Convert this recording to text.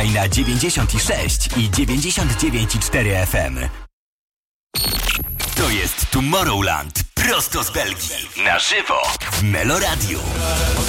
Słuchaj na 96 i 99,4 FM. To jest Tomorrowland prosto z Belgii. Na żywo w Meloradiu.